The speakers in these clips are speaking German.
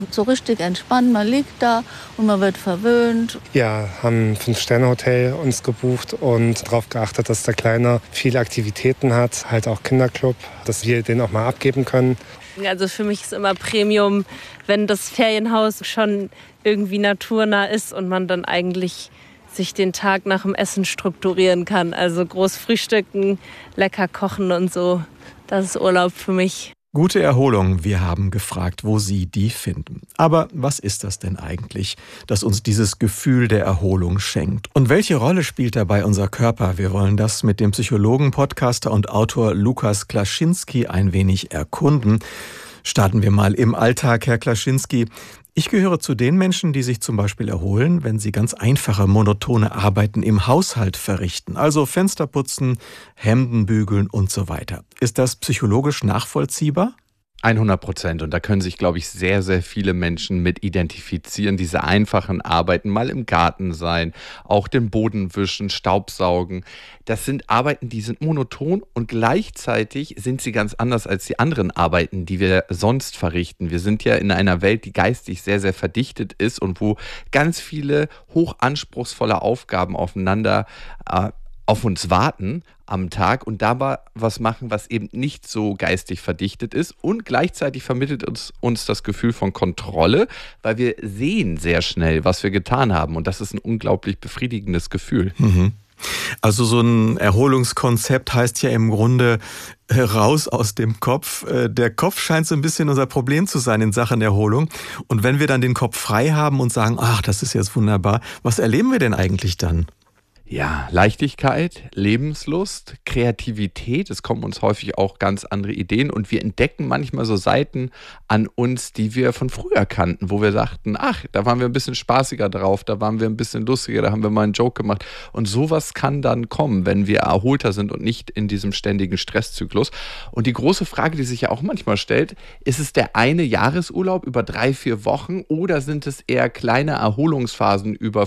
So richtig entspannt, man liegt da und man wird verwöhnt. Ja, haben ein 5-Sterne-Hotel uns gebucht und darauf geachtet, dass der Kleine viele Aktivitäten hat, halt auch Kinderclub, dass wir den auch mal abgeben können. Also für mich ist immer Premium, wenn das Ferienhaus schon irgendwie naturnah ist und man dann eigentlich sich den Tag nach dem Essen strukturieren kann. Also groß frühstücken, lecker kochen und so. Das ist Urlaub für mich. Gute Erholung, wir haben gefragt, wo Sie die finden. Aber was ist das denn eigentlich, das uns dieses Gefühl der Erholung schenkt? Und welche Rolle spielt dabei unser Körper? Wir wollen das mit dem Psychologen, Podcaster und Autor Lukas Klaschinski ein wenig erkunden. Starten wir mal im Alltag, Herr Klaschinski. Ich gehöre zu den Menschen, die sich zum Beispiel erholen, wenn sie ganz einfache, monotone Arbeiten im Haushalt verrichten. Also Fenster putzen, Hemden bügeln und so weiter. Ist das psychologisch nachvollziehbar? 100%. Und da können sich, glaube ich, sehr, sehr viele Menschen mit identifizieren. Diese einfachen Arbeiten, mal im Garten sein, auch den Boden wischen, Staubsaugen. Das sind Arbeiten, die sind monoton und gleichzeitig sind sie ganz anders als die anderen Arbeiten, die wir sonst verrichten. Wir sind ja in einer Welt, die geistig sehr, sehr verdichtet ist und wo ganz viele hochanspruchsvolle Aufgaben aufeinander auf uns warten am Tag und dabei was machen, was eben nicht so geistig verdichtet ist, und gleichzeitig vermittelt uns das Gefühl von Kontrolle, weil wir sehen sehr schnell, was wir getan haben, und das ist ein unglaublich befriedigendes Gefühl. Mhm. Also so ein Erholungskonzept heißt ja im Grunde raus aus dem Kopf. Der Kopf scheint so ein bisschen unser Problem zu sein in Sachen Erholung. Und wenn wir dann den Kopf frei haben und sagen, ach, das ist jetzt wunderbar, was erleben wir denn eigentlich dann? Ja, Leichtigkeit, Lebenslust, Kreativität, es kommen uns häufig auch ganz andere Ideen und wir entdecken manchmal so Seiten an uns, die wir von früher kannten, wo wir sagten, ach, da waren wir ein bisschen spaßiger drauf, da waren wir ein bisschen lustiger, da haben wir mal einen Joke gemacht, und sowas kann dann kommen, wenn wir erholter sind und nicht in diesem ständigen Stresszyklus. Und die große Frage, die sich ja auch manchmal stellt, ist es der eine Jahresurlaub über 3-4 Wochen oder sind es eher kleine Erholungsphasen über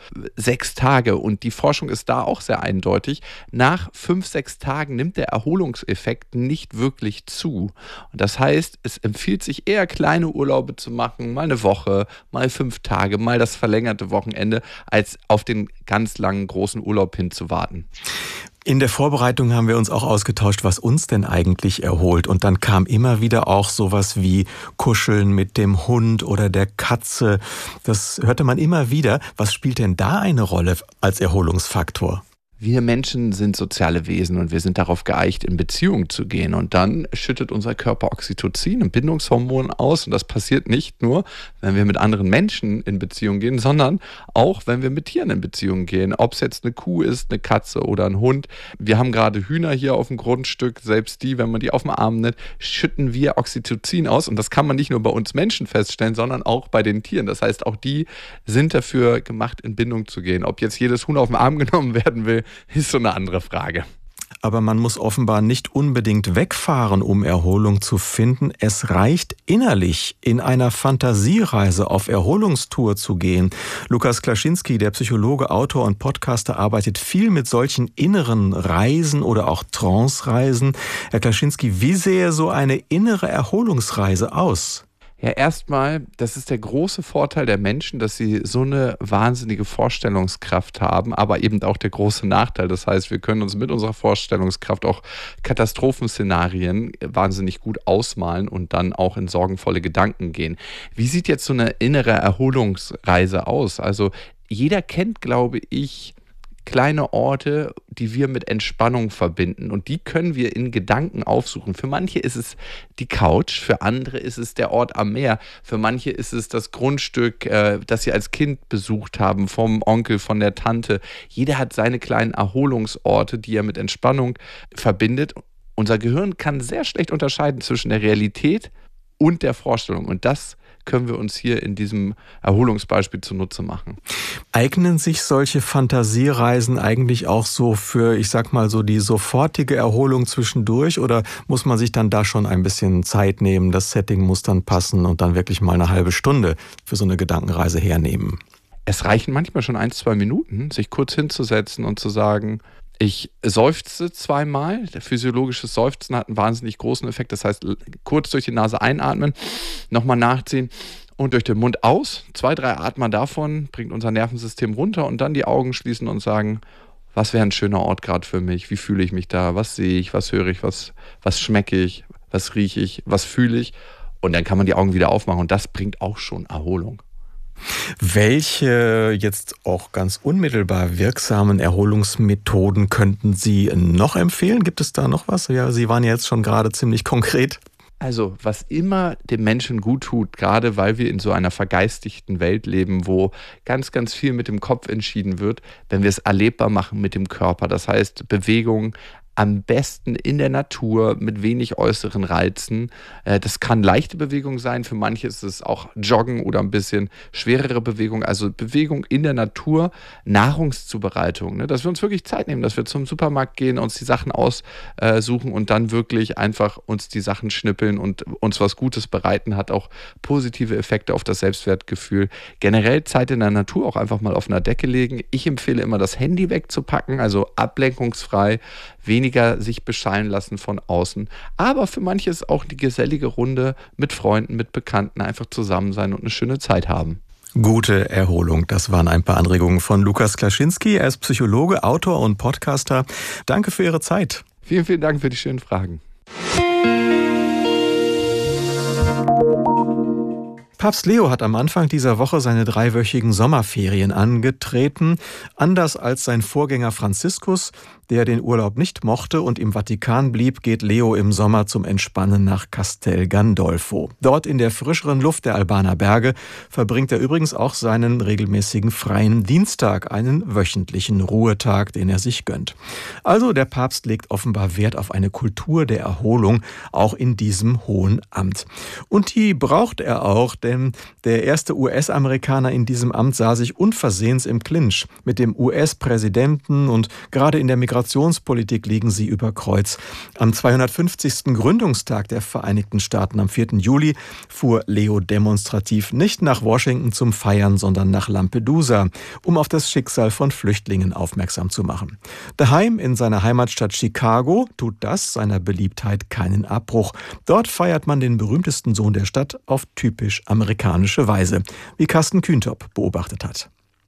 5-6 Tage? Und die Forschung ist da auch sehr eindeutig. Nach 5-6 Tagen nimmt der Erholungseffekt nicht wirklich zu. Und das heißt, es empfiehlt sich eher, kleine Urlaube zu machen, mal eine Woche, mal 5 Tage, mal das verlängerte Wochenende, als auf den ganz langen, großen Urlaub hinzuwarten. In der Vorbereitung haben wir uns auch ausgetauscht, was uns denn eigentlich erholt. Und dann kam immer wieder auch sowas wie Kuscheln mit dem Hund oder der Katze. Das hörte man immer wieder. Was spielt denn da eine Rolle als Erholungsfaktor? Wir Menschen sind soziale Wesen und wir sind darauf geeicht, in Beziehung zu gehen. Und dann schüttet unser Körper Oxytocin, ein Bindungshormon, aus. Und das passiert nicht nur, wenn wir mit anderen Menschen in Beziehung gehen, sondern auch, wenn wir mit Tieren in Beziehung gehen. Ob es jetzt eine Kuh ist, eine Katze oder ein Hund. Wir haben gerade Hühner hier auf dem Grundstück. Selbst die, wenn man die auf dem Arm nimmt, schütten wir Oxytocin aus. Und das kann man nicht nur bei uns Menschen feststellen, sondern auch bei den Tieren. Das heißt, auch die sind dafür gemacht, in Bindung zu gehen. Ob jetzt jedes Huhn auf den Arm genommen werden will, ist so eine andere Frage. Aber man muss offenbar nicht unbedingt wegfahren, um Erholung zu finden. Es reicht innerlich in einer Fantasiereise auf Erholungstour zu gehen. Lukas Klaschinski, der Psychologe, Autor und Podcaster, arbeitet viel mit solchen inneren Reisen oder auch Trance-Reisen. Herr Klaschinski, wie sähe so eine innere Erholungsreise aus? Ja, erstmal, das ist der große Vorteil der Menschen, dass sie so eine wahnsinnige Vorstellungskraft haben, aber eben auch der große Nachteil. Das heißt, wir können uns mit unserer Vorstellungskraft auch Katastrophenszenarien wahnsinnig gut ausmalen und dann auch in sorgenvolle Gedanken gehen. Wie sieht jetzt so eine innere Erholungsreise aus? Also jeder kennt, glaube ich, kleine Orte, die wir mit Entspannung verbinden, und die können wir in Gedanken aufsuchen. Für manche ist es die Couch, für andere ist es der Ort am Meer, für manche ist es das Grundstück, das sie als Kind besucht haben, vom Onkel, von der Tante. Jeder hat seine kleinen Erholungsorte, die er mit Entspannung verbindet. Unser Gehirn kann sehr schlecht unterscheiden zwischen der Realität und der Vorstellung, und das können wir uns hier in diesem Erholungsbeispiel zunutze machen. Eignen sich solche Fantasiereisen eigentlich auch so für, ich sag mal so, die sofortige Erholung zwischendurch, oder muss man sich dann da schon ein bisschen Zeit nehmen, das Setting muss dann passen und dann wirklich mal eine halbe Stunde für so eine Gedankenreise hernehmen? Es reichen manchmal schon 1-2 Minuten, sich kurz hinzusetzen und zu sagen, ich seufze 2-mal. Der physiologische Seufzen hat einen wahnsinnig großen Effekt. Das heißt, kurz durch die Nase einatmen, nochmal nachziehen und durch den Mund aus. 2, 3 Atmen davon bringt unser Nervensystem runter und dann die Augen schließen und sagen, was wäre ein schöner Ort gerade für mich? Wie fühle ich mich da? Was sehe ich? Was höre ich? Was schmecke ich? Was rieche ich? Was fühle ich? Und dann kann man die Augen wieder aufmachen und das bringt auch schon Erholung. Welche jetzt auch ganz unmittelbar wirksamen Erholungsmethoden könnten Sie noch empfehlen? Gibt es da noch was? Ja, Sie waren ja jetzt schon gerade ziemlich konkret. Also, was immer dem Menschen gut tut, gerade weil wir in so einer vergeistigten Welt leben, wo ganz, ganz viel mit dem Kopf entschieden wird, wenn wir es erlebbar machen mit dem Körper. Das heißt, Bewegung am besten in der Natur mit wenig äußeren Reizen. Das kann leichte Bewegung sein, für manche ist es auch Joggen oder ein bisschen schwerere Bewegung. Also Bewegung in der Natur, Nahrungszubereitung, ne? Dass wir uns wirklich Zeit nehmen, dass wir zum Supermarkt gehen, uns die Sachen aussuchen und dann wirklich einfach uns die Sachen schnippeln und uns was Gutes bereiten, hat auch positive Effekte auf das Selbstwertgefühl. Generell Zeit in der Natur, auch einfach mal auf einer Decke legen. Ich empfehle immer, das Handy wegzupacken, also ablenkungsfrei, weniger sich beschallen lassen von außen. Aber für manche ist auch die gesellige Runde mit Freunden, mit Bekannten einfach zusammen sein und eine schöne Zeit haben. Gute Erholung, das waren ein paar Anregungen von Lukas Klaschinski. Er ist Psychologe, Autor und Podcaster. Danke für Ihre Zeit. Vielen, vielen Dank für die schönen Fragen. Papst Leo hat am Anfang dieser Woche seine 3-wöchigen Sommerferien angetreten. Anders als sein Vorgänger Franziskus, der den Urlaub nicht mochte und im Vatikan blieb, geht Leo im Sommer zum Entspannen nach Castel Gandolfo. Dort in der frischeren Luft der Albaner Berge verbringt er übrigens auch seinen regelmäßigen freien Dienstag, einen wöchentlichen Ruhetag, den er sich gönnt. Also der Papst legt offenbar Wert auf eine Kultur der Erholung, auch in diesem hohen Amt. Und die braucht er auch, denn der erste US-Amerikaner in diesem Amt sah sich unversehens im Clinch mit dem US-Präsidenten und gerade in der Migrationspolitik liegen sie über Kreuz. Am 250. Gründungstag der Vereinigten Staaten am 4. Juli fuhr Leo demonstrativ nicht nach Washington zum Feiern, sondern nach Lampedusa, um auf das Schicksal von Flüchtlingen aufmerksam zu machen. Daheim in seiner Heimatstadt Chicago tut das seiner Beliebtheit keinen Abbruch. Dort feiert man den berühmtesten Sohn der Stadt auf typisch amerikanische Weise, wie Carsten Kühntop beobachtet hat.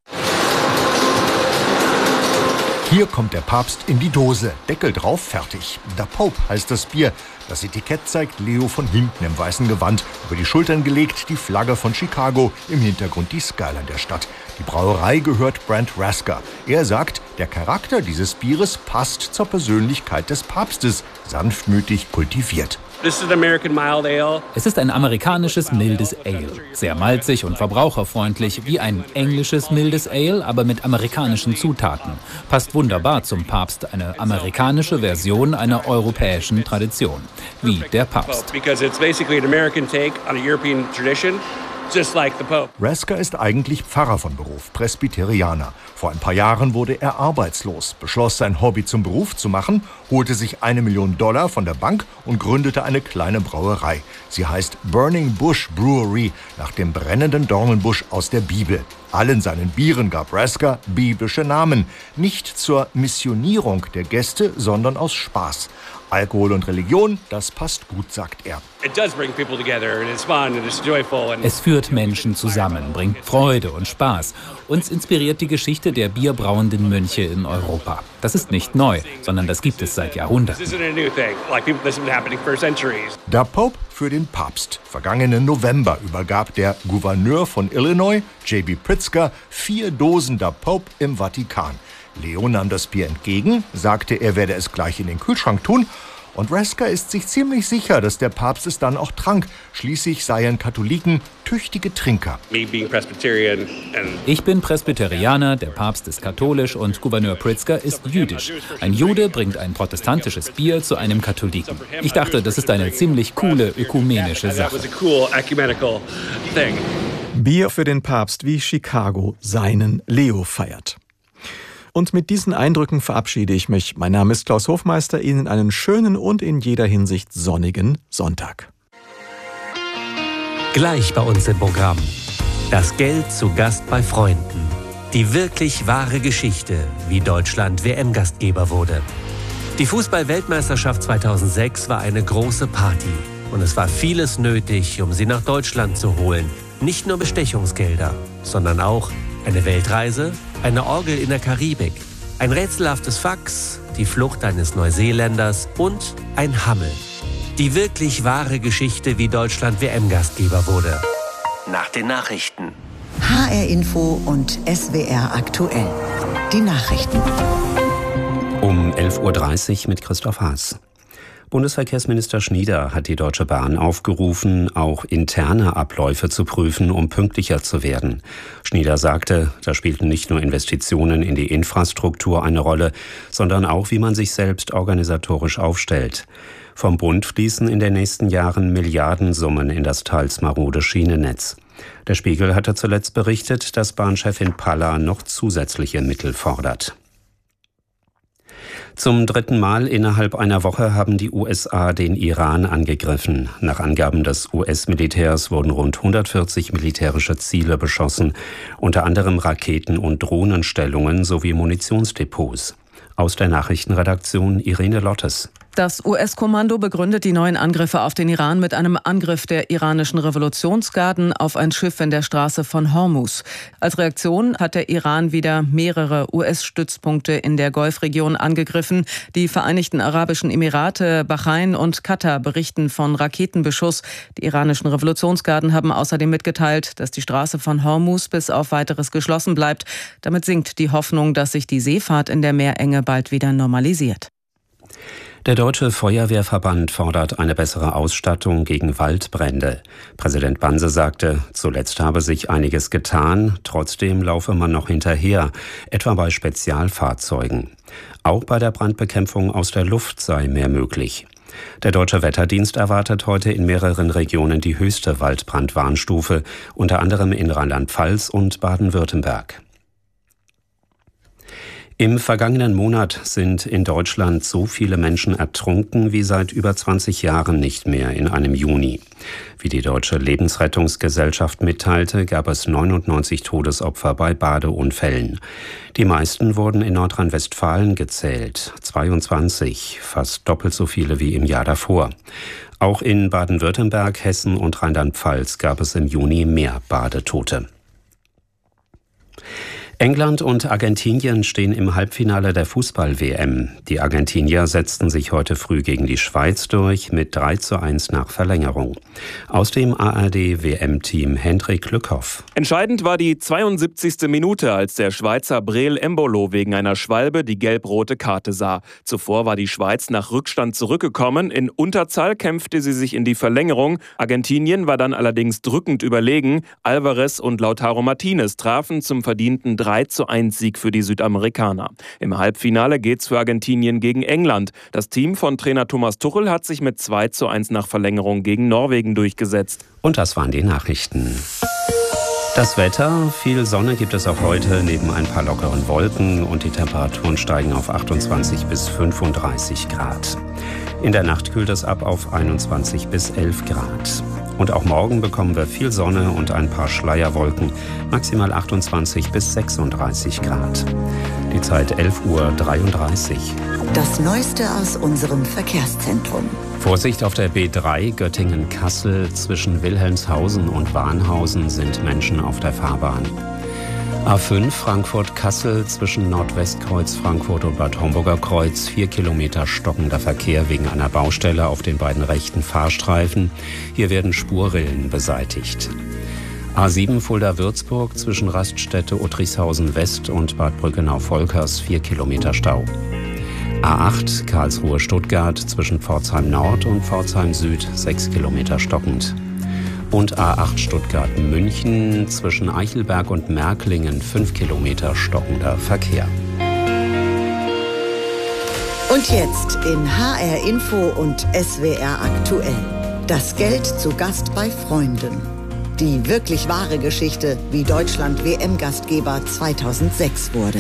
Hier kommt der Papst in die Dose, Deckel drauf, fertig. Da Pope heißt das Bier. Das Etikett zeigt Leo von hinten im weißen Gewand. Über die Schultern gelegt die Flagge von Chicago, im Hintergrund die Skyline der Stadt. Die Brauerei gehört Brent Rasker. Er sagt, der Charakter dieses Bieres passt zur Persönlichkeit des Papstes, sanftmütig kultiviert. Es ist ein amerikanisches mildes Ale. Sehr malzig und verbraucherfreundlich, wie ein englisches mildes Ale, aber mit amerikanischen Zutaten. Passt wunderbar zum Papst, eine amerikanische Version einer europäischen Tradition. Wie der Papst. Rasker ist eigentlich Pfarrer von Beruf, Presbyterianer. Vor ein paar Jahren wurde er arbeitslos, beschloss sein Hobby zum Beruf zu machen, holte sich $1 Million von der Bank und gründete eine kleine Brauerei. Sie heißt Burning Bush Brewery, nach dem brennenden Dornenbusch aus der Bibel. Allen seinen Bieren gab Rasker biblische Namen. Nicht zur Missionierung der Gäste, sondern aus Spaß. Alkohol und Religion, das passt gut, sagt er. Es führt Menschen zusammen, bringt Freude und Spaß. Uns inspiriert die Geschichte der bierbrauenden Mönche in Europa. Das ist nicht neu, sondern das gibt es seit Jahrhunderten. Da Pope für den Papst. Vergangenen November übergab der Gouverneur von Illinois, J.B. Pritzker, 4 Dosen Da Pope im Vatikan. Leo nahm das Bier entgegen, sagte, er werde es gleich in den Kühlschrank tun. Und Rasker ist sich ziemlich sicher, dass der Papst es dann auch trank. Schließlich seien Katholiken tüchtige Trinker. Ich bin Presbyterianer, der Papst ist katholisch und Gouverneur Pritzker ist jüdisch. Ein Jude bringt ein protestantisches Bier zu einem Katholiken. Ich dachte, das ist eine ziemlich coole ökumenische Sache. Bier für den Papst, wie Chicago seinen Leo feiert. Und mit diesen Eindrücken verabschiede ich mich. Mein Name ist Klaus Hofmeister. Ihnen einen schönen und in jeder Hinsicht sonnigen Sonntag. Gleich bei uns im Programm. Das Geld zu Gast bei Freunden. Die wirklich wahre Geschichte, wie Deutschland WM-Gastgeber wurde. Die Fußball-Weltmeisterschaft 2006 war eine große Party. Und es war vieles nötig, um sie nach Deutschland zu holen. Nicht nur Bestechungsgelder, sondern auch eine Weltreise, eine Orgel in der Karibik, ein rätselhaftes Fax, die Flucht eines Neuseeländers und ein Hammel. Die wirklich wahre Geschichte, wie Deutschland WM-Gastgeber wurde. Nach den Nachrichten. HR Info und SWR aktuell. Die Nachrichten. Um 11.30 Uhr mit Christoph Haas. Bundesverkehrsminister Schnieder hat die Deutsche Bahn aufgerufen, auch interne Abläufe zu prüfen, um pünktlicher zu werden. Schnieder sagte, da spielten nicht nur Investitionen in die Infrastruktur eine Rolle, sondern auch, wie man sich selbst organisatorisch aufstellt. Vom Bund fließen in den nächsten Jahren Milliardensummen in das teils marode Schienennetz. Der Spiegel hatte zuletzt berichtet, dass Bahnchefin Palla noch zusätzliche Mittel fordert. Zum 3. Mal innerhalb einer Woche haben die USA den Iran angegriffen. Nach Angaben des US-Militärs wurden rund 140 militärische Ziele beschossen, unter anderem Raketen- und Drohnenstellungen sowie Munitionsdepots. Aus der Nachrichtenredaktion Irene Lottes. Das US-Kommando begründet die neuen Angriffe auf den Iran mit einem Angriff der iranischen Revolutionsgarden auf ein Schiff in der Straße von Hormuz. Als Reaktion hat der Iran wieder mehrere US-Stützpunkte in der Golfregion angegriffen. Die Vereinigten Arabischen Emirate, Bahrain und Katar berichten von Raketenbeschuss. Die iranischen Revolutionsgarden haben außerdem mitgeteilt, dass die Straße von Hormuz bis auf Weiteres geschlossen bleibt. Damit sinkt die Hoffnung, dass sich die Seefahrt in der Meerenge bald wieder normalisiert. Der Deutsche Feuerwehrverband fordert eine bessere Ausstattung gegen Waldbrände. Präsident Banse sagte, zuletzt habe sich einiges getan, trotzdem laufe man noch hinterher, etwa bei Spezialfahrzeugen. Auch bei der Brandbekämpfung aus der Luft sei mehr möglich. Der Deutsche Wetterdienst erwartet heute in mehreren Regionen die höchste Waldbrandwarnstufe, unter anderem in Rheinland-Pfalz und Baden-Württemberg. Im vergangenen Monat sind in Deutschland so viele Menschen ertrunken wie seit über 20 Jahren nicht mehr in einem Juni. Wie die Deutsche Lebensrettungsgesellschaft mitteilte, gab es 99 Todesopfer bei Badeunfällen. Die meisten wurden in Nordrhein-Westfalen gezählt, 22, fast doppelt so viele wie im Jahr davor. Auch in Baden-Württemberg, Hessen und Rheinland-Pfalz gab es im Juni mehr Badetote. England und Argentinien stehen im Halbfinale der Fußball-WM. Die Argentinier setzten sich heute früh gegen die Schweiz durch mit 3:1 nach Verlängerung. Aus dem ARD-WM-Team Hendrik Lückhoff. Entscheidend war die 72. Minute, als der Schweizer Breel Embolo wegen einer Schwalbe die gelb-rote Karte sah. Zuvor war die Schweiz nach Rückstand zurückgekommen. In Unterzahl kämpfte sie sich in die Verlängerung. Argentinien war dann allerdings drückend überlegen. Alvarez und Lautaro Martinez trafen zum verdienten 3:1 für die Südamerikaner. Im Halbfinale geht's für Argentinien gegen England. Das Team von Trainer Thomas Tuchel hat sich mit 2:1 nach Verlängerung gegen Norwegen durchgesetzt. Und das waren die Nachrichten. Das Wetter, viel Sonne gibt es auch heute, neben ein paar lockeren Wolken, und die Temperaturen steigen auf 28 bis 35 Grad. In der Nacht kühlt es ab auf 21 bis 11 Grad. Und auch morgen bekommen wir viel Sonne und ein paar Schleierwolken, maximal 28 bis 36 Grad. Die Zeit 11:33 Uhr. Das Neueste aus unserem Verkehrszentrum. Vorsicht auf der B3 Göttingen-Kassel. Zwischen Wilhelmshausen und Wahnhausen sind Menschen auf der Fahrbahn. A5 Frankfurt-Kassel zwischen Nordwestkreuz Frankfurt und Bad Homburger Kreuz 4 Kilometer stockender Verkehr wegen einer Baustelle auf den beiden rechten Fahrstreifen. Hier werden Spurrillen beseitigt. A7 Fulda-Würzburg zwischen Raststätte Uttrichshausen West und Bad Brückenau-Volkers 4 Kilometer Stau. A8 Karlsruhe-Stuttgart zwischen Pforzheim Nord und Pforzheim Süd 6 Kilometer stockend. Und A8 Stuttgart-München zwischen Eichelberg und Märklingen 5 Kilometer stockender Verkehr. Und jetzt in HR Info und SWR aktuell. Das Geld zu Gast bei Freunden. Die wirklich wahre Geschichte, wie Deutschland WM-Gastgeber 2006 wurde.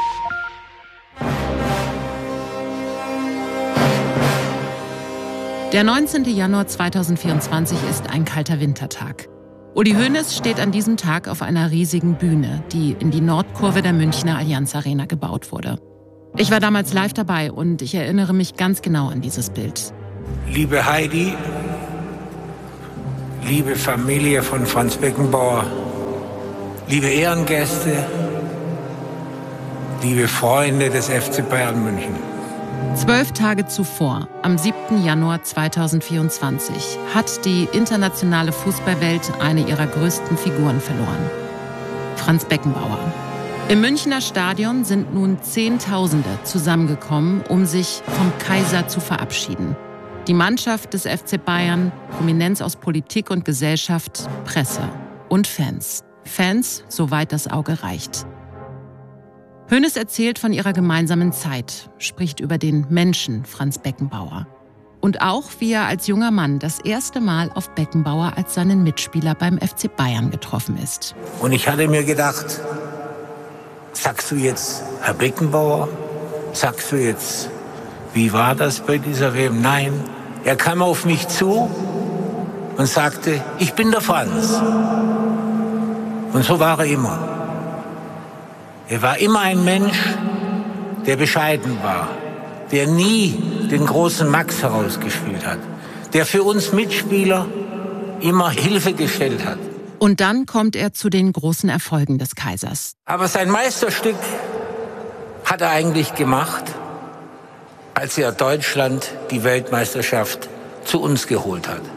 Der 19. Januar 2024 ist ein kalter Wintertag. Uli Hoeneß steht an diesem Tag auf einer riesigen Bühne, die in die Nordkurve der Münchner Allianz Arena gebaut wurde. Ich war damals live dabei und ich erinnere mich ganz genau an dieses Bild. Liebe Heidi, liebe Familie von Franz Beckenbauer, liebe Ehrengäste, liebe Freunde des FC Bayern München. 12 Tage zuvor, am 7. Januar 2024, hat die internationale Fußballwelt eine ihrer größten Figuren verloren. Franz Beckenbauer. Im Münchner Stadion sind nun Zehntausende zusammengekommen, um sich vom Kaiser zu verabschieden. Die Mannschaft des FC Bayern, Prominenz aus Politik und Gesellschaft, Presse und Fans. Fans, soweit das Auge reicht. Hoeneß erzählt von ihrer gemeinsamen Zeit, spricht über den Menschen Franz Beckenbauer. Und auch, wie er als junger Mann das erste Mal auf Beckenbauer als seinen Mitspieler beim FC Bayern getroffen ist. Und ich hatte mir gedacht, sagst du jetzt, Herr Beckenbauer? Sagst du jetzt, wie war das bei dieser WM? Nein, er kam auf mich zu und sagte, ich bin der Franz. Und so war er immer. Er war immer ein Mensch, der bescheiden war, der nie den großen Max herausgespielt hat, der für uns Mitspieler immer Hilfe gestellt hat. Und dann kommt er zu den großen Erfolgen des Kaisers. Aber sein Meisterstück hat er eigentlich gemacht, als er Deutschland die Weltmeisterschaft zu uns geholt hat.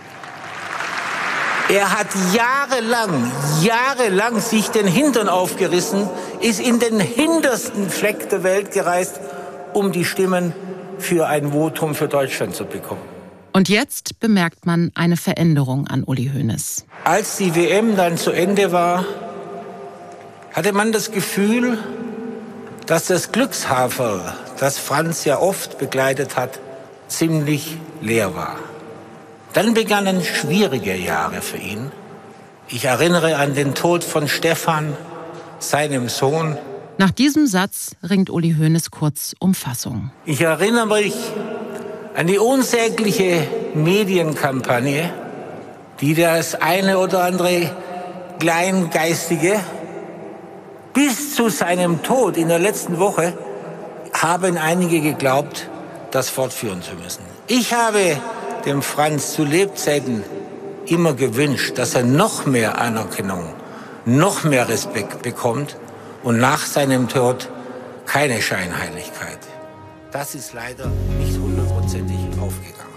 Er hat jahrelang sich den Hintern aufgerissen, ist in den hintersten Fleck der Welt gereist, um die Stimmen für ein Votum für Deutschland zu bekommen. Und jetzt bemerkt man eine Veränderung an Uli Hoeneß. Als die WM dann zu Ende war, hatte man das Gefühl, dass das Glückshaferl, das Franz ja oft begleitet hat, ziemlich leer war. Dann begannen schwierige Jahre für ihn. Ich erinnere an den Tod von Stefan, seinem Sohn. Nach diesem Satz ringt Uli Hoeneß kurz um Fassung. Ich erinnere mich an die unsägliche Medienkampagne, die das eine oder andere Kleingeistige bis zu seinem Tod in der letzten Woche haben einige geglaubt, das fortführen zu müssen. Ich habe dem Franz zu Lebzeiten immer gewünscht, dass er noch mehr Anerkennung, noch mehr Respekt bekommt und nach seinem Tod keine Scheinheiligkeit. Das ist leider nicht hundertprozentig aufgegangen.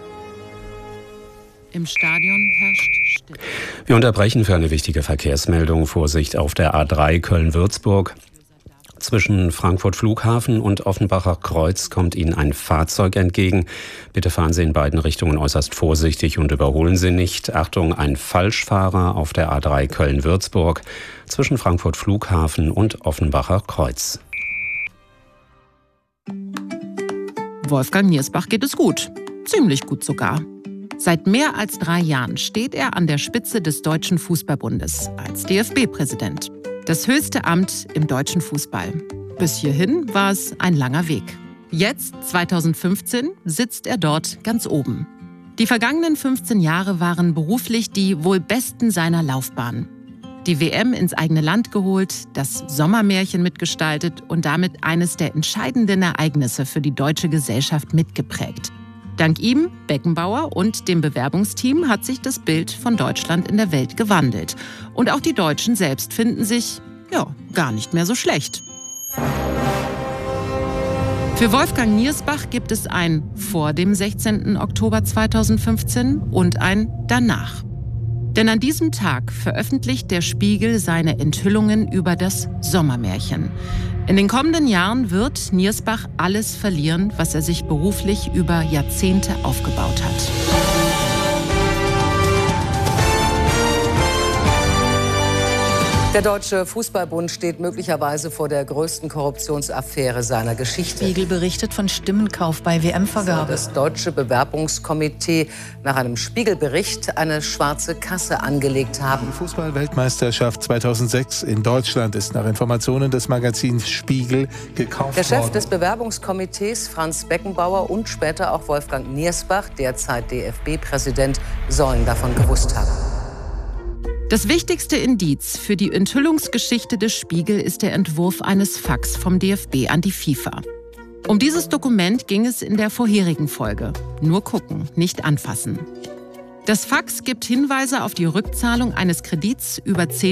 Im Stadion herrscht Stille. Wir unterbrechen für eine wichtige Verkehrsmeldung. Vorsicht auf der A3 Köln-Würzburg. Zwischen Frankfurt Flughafen und Offenbacher Kreuz kommt Ihnen ein Fahrzeug entgegen. Bitte fahren Sie in beiden Richtungen äußerst vorsichtig und überholen Sie nicht. Achtung, ein Falschfahrer auf der A3 Köln-Würzburg zwischen Frankfurt Flughafen und Offenbacher Kreuz. Wolfgang Niersbach geht es gut. Ziemlich gut sogar. Seit mehr als 3 Jahren steht er an der Spitze des Deutschen Fußballbundes als DFB-Präsident. Das höchste Amt im deutschen Fußball. Bis hierhin war es ein langer Weg. Jetzt, 2015, sitzt er dort ganz oben. Die vergangenen 15 Jahre waren beruflich die wohl besten seiner Laufbahn. Die WM ins eigene Land geholt, das Sommermärchen mitgestaltet und damit eines der entscheidenden Ereignisse für die deutsche Gesellschaft mitgeprägt. Dank ihm, Beckenbauer und dem Bewerbungsteam hat sich das Bild von Deutschland in der Welt gewandelt. Und auch die Deutschen selbst finden sich, gar nicht mehr so schlecht. Für Wolfgang Niersbach gibt es ein vor dem 16. Oktober 2015 und ein danach. Denn an diesem Tag veröffentlicht der Spiegel seine Enthüllungen über das Sommermärchen. In den kommenden Jahren wird Niersbach alles verlieren, was er sich beruflich über Jahrzehnte aufgebaut hat. Der Deutsche Fußballbund steht möglicherweise vor der größten Korruptionsaffäre seiner Geschichte. Spiegel berichtet von Stimmenkauf bei WM-Vergabe. Das Deutsche Bewerbungskomitee nach einem Spiegelbericht eine schwarze Kasse angelegt haben. Die Fußball-Weltmeisterschaft 2006 in Deutschland ist nach Informationen des Magazins Spiegel gekauft worden. Der Chef des Bewerbungskomitees, Franz Beckenbauer, und später auch Wolfgang Niersbach, derzeit DFB-Präsident, sollen davon gewusst haben. Das wichtigste Indiz für die Enthüllungsgeschichte des Spiegel ist der Entwurf eines Fax vom DFB an die FIFA. Um dieses Dokument ging es in der vorherigen Folge. Nur gucken, nicht anfassen. Das Fax gibt Hinweise auf die Rückzahlung eines Kredits über 10